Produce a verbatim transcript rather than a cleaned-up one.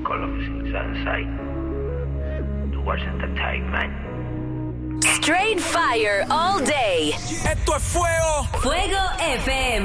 Colors in Sunshine. Towards Entertainment. Straight fire all day. Esto es fuego. Fuego F M.